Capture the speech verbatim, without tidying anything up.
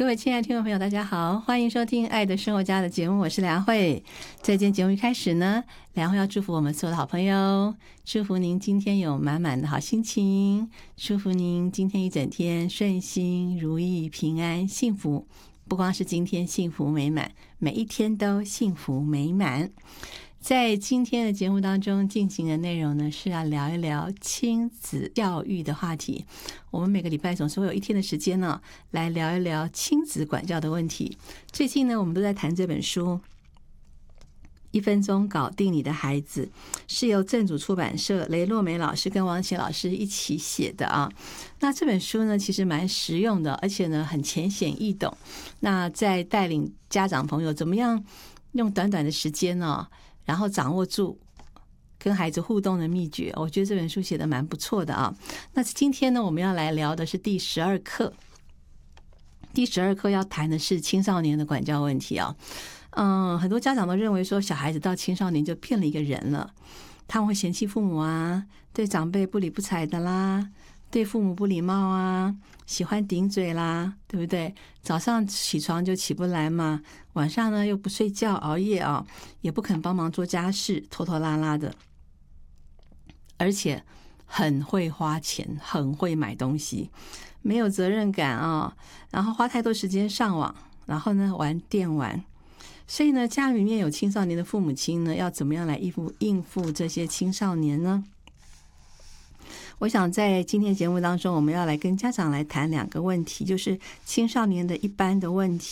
各位亲爱的听众朋友大家好，欢迎收听爱的生活家的节目，我是梁慧。在今天节目一开始呢，梁慧要祝福我们所有的好朋友，祝福您今天有满满的好心情，祝福您今天一整天顺心如意平安幸福，不光是今天幸福美满，每一天都幸福美满。在今天的节目当中进行的内容呢，是要聊一聊亲子教育的话题。我们每个礼拜总是会有一天的时间呢，来聊一聊亲子管教的问题。最近呢，我们都在谈这本书一分钟搞定你的孩子，是由正主出版社雷洛梅老师跟王琦老师一起写的啊。那这本书呢，其实蛮实用的，而且呢很浅显易懂。那在带领家长朋友怎么样用短短的时间呢，然后掌握住跟孩子互动的秘诀，我觉得这本书写得蛮不错的啊。那今天呢，我们要来聊的是第十二课。第十二课要谈的是青少年的管教问题啊。嗯，很多家长都认为说，小孩子到青少年就变了一个人了，他们会嫌弃父母啊，对长辈不理不睬的啦，对父母不礼貌啊，喜欢顶嘴啦，对不对？早上起床就起不来嘛，晚上呢又不睡觉熬夜啊，也不肯帮忙做家事，拖拖拉拉的，而且很会花钱，很会买东西，没有责任感啊，然后花太多时间上网，然后呢玩电玩。所以呢，家里面有青少年的父母亲呢，要怎么样来应付应付这些青少年呢？我想在今天节目当中，我们要来跟家长来谈两个问题，就是青少年的一般的问题